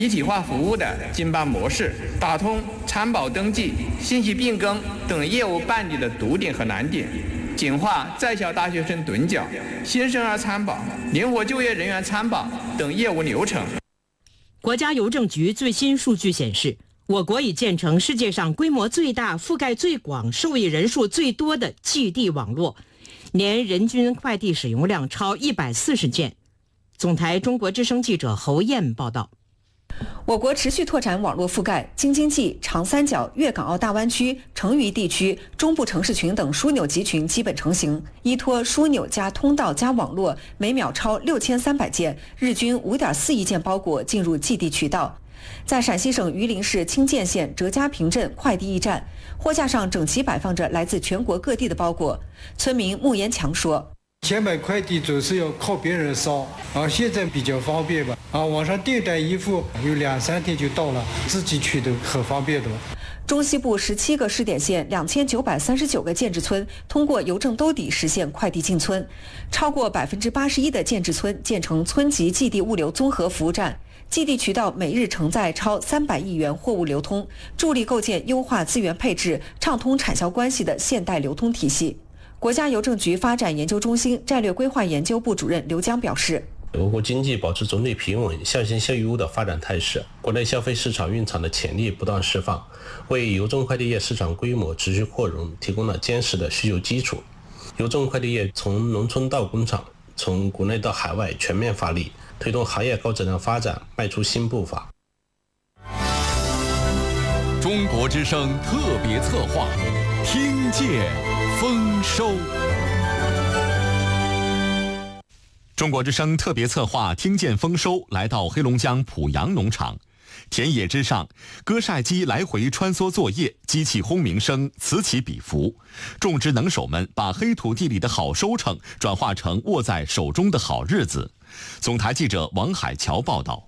一体化服务的经办模式，打通参保登记、信息变更等业务办理的堵点和难点，简化在校大学生趸缴、新生儿参保、灵活就业人员参保等业务流程。 国家邮政局最新数据显示，我国已建成世界上规模最大、覆盖最广、受益人数最多的寄递网络，年人均快递使用量超140件。总台中国之声记者侯燕报道。 我国持续拓展网络覆盖，京津冀、长三角、粤港澳大湾区、成渝地区、中部城市群等枢纽集群基本成型。依托枢纽加通道加网络，每秒超6300件，日均5.4亿件包裹进入寄递渠道。在陕西省榆林市清涧县哲家坪镇快递驿站，货架上整齐摆放着来自全国各地的包裹。村民穆延强说：“ 前买快递总是要靠别人捎，现在比较方便吧。网上订单一付有2-3天就到了，自己取都很方便的。” 中西部17个试点县2939个建制村通过邮政兜底实现快递进村，超过81%的建制村建成村级寄递物流综合服务站。寄递渠道每日承载超300亿元货物流通，助力构建优化资源配置、畅通产销关系的现代流通体系。国家邮政局发展研究中心战略规划研究部主任刘江表示， 我国经济保持总体平稳、向新向优的发展态势，国内消费市场蕴藏的潜力不断释放，为邮政快递业市场规模持续扩容提供了坚实的需求基础。邮政快递业从农村到工厂，从国内到海外全面发力，推动行业高质量发展迈出新步伐。 中国之声特别策划，听见丰收。中国之声特别策划听见丰收来到黑龙江濮阳农场，田野之上，割晒机来回穿梭作业，机器轰鸣声此起彼伏，种植能手们把黑土地里的好收成转化成握在手中的好日子。总台记者王海桥报道。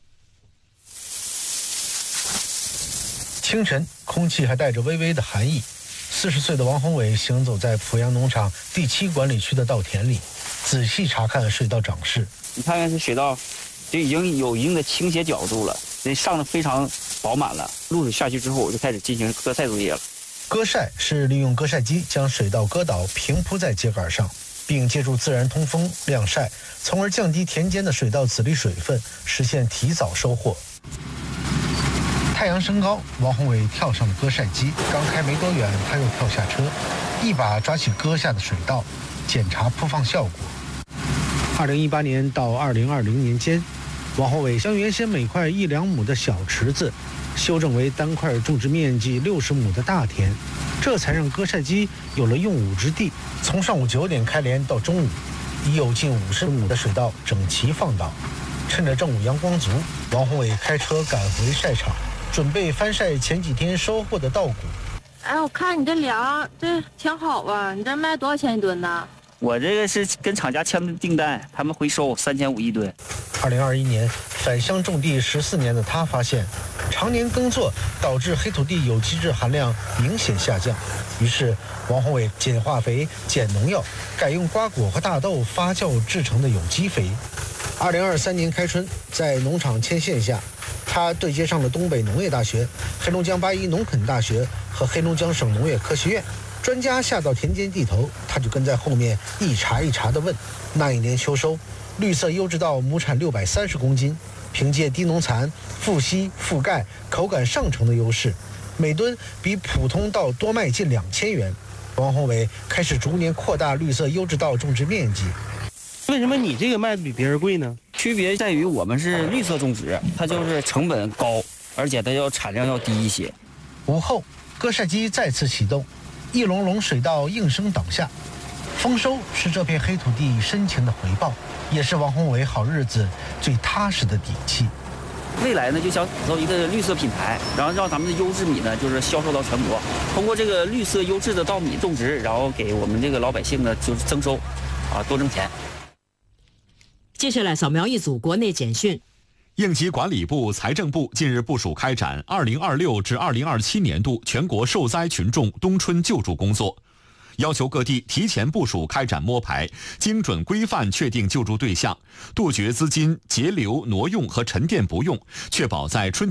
清晨，空气还带着微微的寒意。40岁的王宏伟行走在濮阳农场第7管理区的稻田里，仔细查看水稻长势。 你看看这水稻就已经有一定的倾斜角度了，那上的非常饱满了。露水下去之后，我就开始进行割晒作业了。 割晒是利用割晒机将水稻割倒，平铺在秸秆上，并借助自然通风晾晒，从而降低田间的水稻籽粒水分，实现提早收获。太阳升高，王宏伟跳上了割晒机，刚开没多远，他又跳下车，一把抓起割下的水稻，检查铺放效果。2018年到2020年间，王宏伟将原先每块1-2亩的小池子修正为单块种植面积60亩的大田，这才让割晒机有了用武之地。从上午9点开镰到中午，已有近50亩的水稻整齐放倒。趁着正午阳光足，王宏伟开车赶回晒场，准备翻晒前几天收获的稻谷。 哎，我看你这粮这挺好啊，你这卖多少钱一吨呢？ 我这个是跟厂家签的订单，他们回收3500一吨。 2021年返乡种地14年的他发现，常年耕作导致黑土地有机质含量明显下降，于是王宏伟减化肥、减农药，改用瓜果和大豆发酵制成的有机肥。2023年开春，在农场牵线下，他对接上了东北农业大学、黑龙江8一农垦大学和黑龙江省农业科学院。专家下到田间地头，他就跟在后面一茬一茬地问。那一年秋收，绿色优质稻亩产630公斤，凭借低农残、富硒、富钙、口感上乘的优势，每吨比普通稻多卖近2000元。王宏伟开始逐年扩大绿色优质稻种植面积。 为什么你这个卖的比别人贵呢？ 区别在于我们是绿色种植，它就是成本高，而且它要产量要低一些。 午后，割晒机再次启动，一垄垄水稻应声倒下。丰收是这片黑土地深情的回报，也是王宏伟好日子最踏实的底气。 未来呢，就想打造一个绿色品牌，然后让咱们的优质米呢，就是销售到全国。通过这个绿色优质的稻米种植，然后给我们这个老百姓呢，就是增收，多挣钱。 接下来扫描一组国内简讯。 应急管理部、财政部近日部署开展2026至2027年度全国受灾群众冬春救助工作，要求各地提前部署开展摸排，精准规范确定救助对象，杜绝资金截留、挪用和沉淀不用，确保在春节